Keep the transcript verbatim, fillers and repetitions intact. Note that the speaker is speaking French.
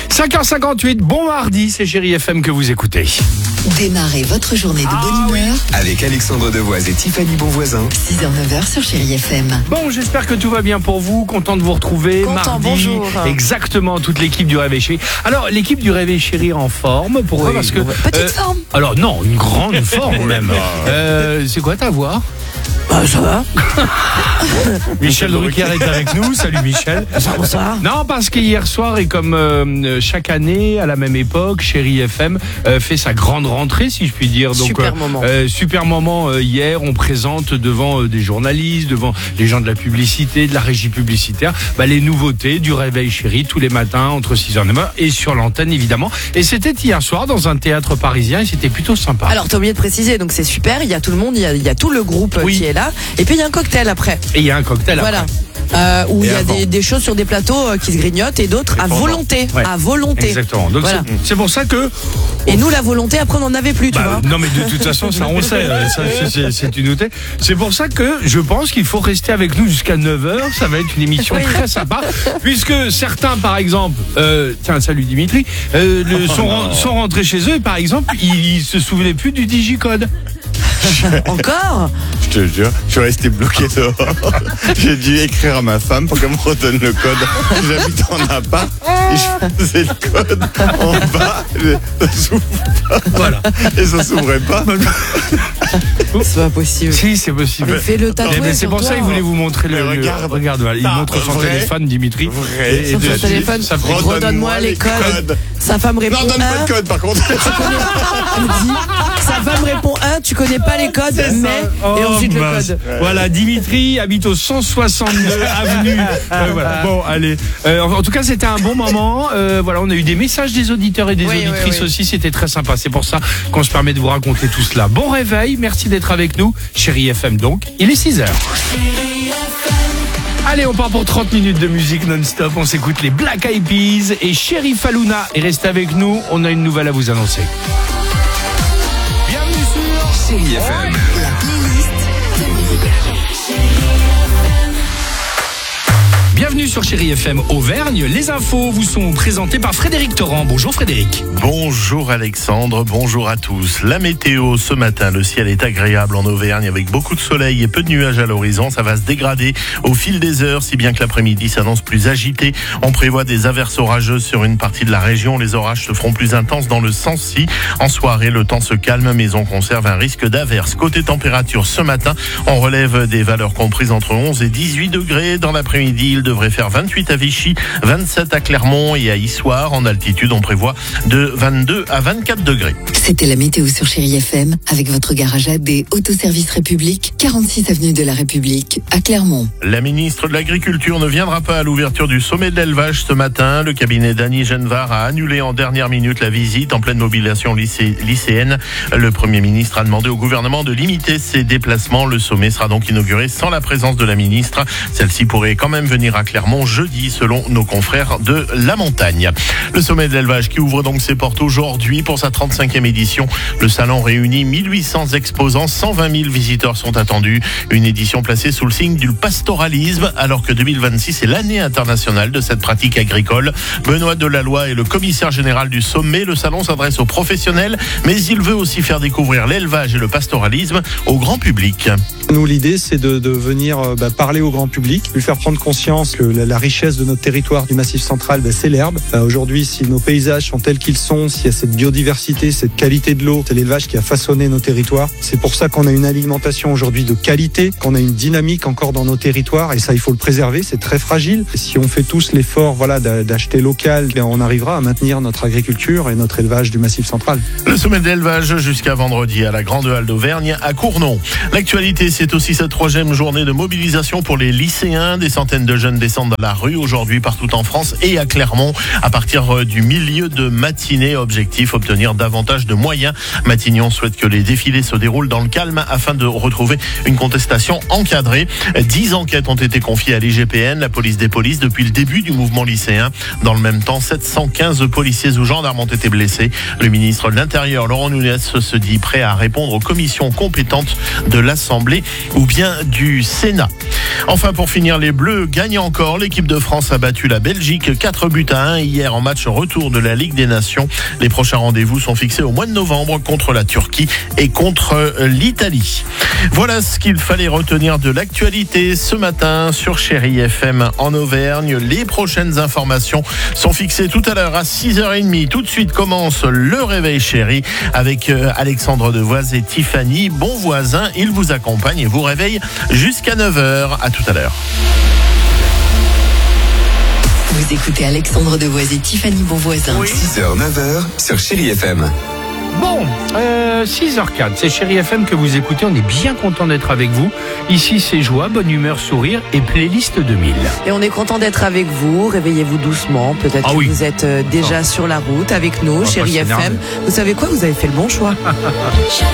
cinq heures cinquante-huit, bon mardi, c'est Chérie F M que vous écoutez. Démarrez votre journée de bonne Ah, humeur oui. Avec Alexandre Devoise et Tiffany Bonvoisin. six heures neuf heures sur Chérie F M. Bon, j'espère que tout va bien pour vous, content de vous retrouver. Content, mardi, bonjour. Exactement, toute l'équipe du Réveil Chéri. Alors, l'équipe du Réveil Chéri en forme, pourquoi? Oui, Parce que... petite forme. Alors non, une grande forme même. Euh, c'est quoi ta voix? Bah, ça va. Michel Drucker est avec nous. Salut Michel. Bonsoir. Non, parce qu'hier soir, et comme euh, chaque année, à la même époque, Chérie F M euh, fait sa grande rentrée, si je puis dire. Donc, Super euh, moment. euh, super moment euh, hier, on présente devant euh, des journalistes, devant les gens de la publicité, de la régie publicitaire, bah, les nouveautés du Réveil Chéri tous les matins entre six heures et neuf heures et sur l'antenne évidemment. Et c'était hier soir dans un théâtre parisien et c'était plutôt sympa. Alors, t'as oublié de préciser, donc c'est super, il y a tout le monde, il y a, il y a tout le groupe euh, Oui. qui est là. Et puis, il y a un cocktail après. Et il y a un cocktail Voilà. après. Euh, où Et il y a avant. des, des choses sur des plateaux euh, qui se grignotent et d'autres à volonté. Ouais. À volonté. Exactement. Donc Voilà. c'est- c'est pour ça que Et nous, la volonté, après, on n'en avait plus, tu Bah, vois. non mais de toute façon ça on le sait, euh, ça, c'est- c'est- c'est une nouveauté. C'est pour ça que je pense qu'il faut rester avec nous jusqu'à neuf heures, ça va être une émission Oui. très sympa, puisque certains par exemple, euh, tiens salut Dimitri, euh, le, sont, ren- sont rentrés chez eux et par exemple ils, ils se souvenaient plus du digicode. Encore Je te jure, je suis resté bloqué dehors. J'ai dû écrire à ma femme pour qu'elle me redonne le code. J'habite en appart et je faisais le code en bas. et Ça s'ouvre Voilà. et ça s'ouvrait pas. C'est pas possible. Si c'est possible. Mais fais-le Eh tatouer ben, c'est sur pour ça toi. qu'il voulait vous montrer le. Mais le- regarde. regarde, voilà, il Ah, montre son vrai. téléphone, Dimitri. Vrai. Et Sur son dessus, téléphone, ça fait- redonne-moi les codes. Sa femme répond Non, donne pas un. de code par contre. Elle dit, sa femme répond un, tu connais pas les codes, C'est mais. ça. Et Oh, ensuite le mince. code. Voilà, Dimitri habite au cent soixante-deux avenue. Euh, voilà. Bon, allez. Euh, en en tout cas, c'était un bon moment. Euh, voilà, on a eu des messages des auditeurs et des Oui, auditrices oui, oui. aussi. C'était très sympa. C'est pour ça qu'on se permet de vous raconter tout cela. Bon réveil. Merci d'être avec nous. Chérie F M donc. Il est six heures. Allez, on part pour trente minutes de musique non-stop. On s'écoute les Black Eyed Peas et Chéri Fallouna. Et restez avec nous. On a une nouvelle à vous annoncer. Bienvenue sur Chérie F M. La playlist Bienvenue sur Chérie F M Auvergne. Les infos vous sont présentées par Frédéric Torrent. Bonjour Frédéric. Bonjour Alexandre, bonjour à tous. La météo ce matin, le ciel est agréable en Auvergne avec beaucoup de soleil et peu de nuages à l'horizon. Ça va se dégrader au fil des heures, si bien que l'après-midi s'annonce plus agité. On prévoit des averses orageuses sur une partie de la région. Les orages se feront plus intenses dans le Sancy. En soirée, le temps se calme, mais on conserve un risque d'averse. Côté température, ce matin, on relève des valeurs comprises entre onze et dix-huit degrés. Dans l'après-midi, il devrait faire vingt-huit à Vichy, vingt-sept à Clermont et à Issoire. En altitude, on prévoit de vingt-deux à vingt-quatre degrés. C'était la météo sur Chérie F M avec votre garage A D Autoservice République, quarante-six avenue de la République à Clermont. La ministre de l'Agriculture ne viendra pas à l'ouverture du sommet de l'élevage ce matin. Le cabinet d'Annie Genevard a annulé en dernière minute la visite en pleine mobilisation lycé- lycéenne. Le Premier ministre a demandé au gouvernement de limiter ses déplacements. Le sommet sera donc inauguré sans la présence de la ministre. Celle-ci pourrait quand même venir à Clermont jeudi selon nos confrères de La Montagne. Le sommet de l'élevage qui ouvre donc ses portes aujourd'hui pour sa trente-cinquième édition. Le salon réunit mille huit cents exposants, cent vingt mille visiteurs sont attendus. Une édition placée sous le signe du pastoralisme alors que deux mille vingt-six est l'année internationale de cette pratique agricole. Benoît Delalloy est le commissaire général du sommet. Le salon s'adresse aux professionnels mais il veut aussi faire découvrir l'élevage et le pastoralisme au grand public. Nous, l'idée, c'est de, de venir euh, bah, parler au grand public, lui faire prendre conscience que la, la richesse de notre territoire du Massif central, bah, c'est l'herbe. Euh, aujourd'hui, si nos paysages sont tels qu'ils sont, s'il y a cette biodiversité, cette qualité de l'eau, c'est l'élevage qui a façonné nos territoires. C'est pour ça qu'on a une alimentation aujourd'hui de qualité, qu'on a une dynamique encore dans nos territoires, et ça, il faut le préserver, c'est très fragile. Et si on fait tous l'effort voilà, d'a- d'acheter local, bien, on arrivera à maintenir notre agriculture et notre élevage du Massif central. Le sommet de l'élevage jusqu'à vendredi à la Grande Halle d'Auvergne à Cournon. L'actualité, c'est aussi cette troisième journée de mobilisation pour les lycéens. Des centaines de jeunes descendent dans la rue aujourd'hui partout en France et à Clermont à partir du milieu de matinée. Objectif, obtenir davantage de moyens. Matignon souhaite que les défilés se déroulent dans le calme afin de retrouver une contestation encadrée. Dix enquêtes ont été confiées à l'I G P N, la police des polices, depuis le début du mouvement lycéen. Dans le même temps, sept cent quinze policiers ou gendarmes ont été blessés. Le ministre de l'Intérieur, Laurent Nunez, se dit prêt à répondre aux commissions compétentes de l'Assemblée ou bien du Sénat. Enfin, pour finir, les Bleus gagnent encore record, l'équipe de France a battu la Belgique quatre buts à un hier en match retour de la Ligue des Nations. Les prochains rendez-vous sont fixés au mois de novembre contre la Turquie et contre l'Italie. Voilà ce qu'il fallait retenir de l'actualité ce matin sur Chérie F M en Auvergne. Les prochaines informations sont fixées tout à l'heure à six heures trente. Tout de suite commence le Réveil Chérie avec Alexandre Devoise et Tiffany Bonvoisin. Ils vous accompagnent et vous réveillent jusqu'à neuf heures. À tout à l'heure. Vous écoutez Alexandre Devoise et Tiffany Bonvoisin. six heures neuf heures sur Chérie F M. Bon, euh, six heures quatre, c'est Chérie F M que vous écoutez. On est bien content d'être avec vous. Ici, c'est joie, bonne humeur, sourire et playlist deux mille. Et on est content d'être avec vous. Réveillez-vous doucement. Peut-être ah que oui. vous êtes déjà oh. sur la route avec nous, Chérie F M. Vous savez quoi? Vous avez fait le bon choix.